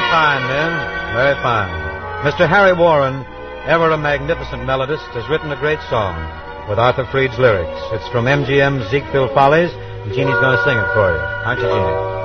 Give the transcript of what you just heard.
Very fine, men. Very fine. Mr. Harry Warren, ever a magnificent melodist, has written a great song with Arthur Freed's lyrics. It's from MGM's Ziegfeld Follies, and Jeannie's going to sing it for you. Aren't you, Jeannie?